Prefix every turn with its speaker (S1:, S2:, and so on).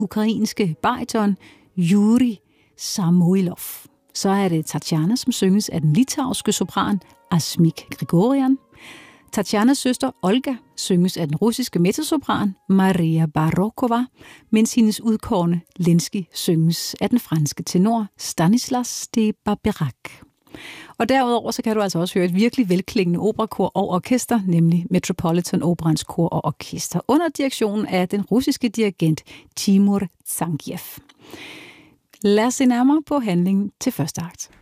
S1: ukrainske bariton Yuri Samoilov. Så er det Tatjana, som synges af den litauiske sopran Asmik Grigorian. Tatjanas søster Olga synges af den russiske mezzosopran Maria Barokova, mens hendes udkårne Lenski synges af den franske tenor Stanislas de Barberac. Og derudover så kan du altså også høre et virkelig velklingende operakor og orkester, nemlig Metropolitan Operans kor og orkester, under direktionen af den russiske dirigent Timur Zangiev. Lad os se nærmere på handlingen til første akt.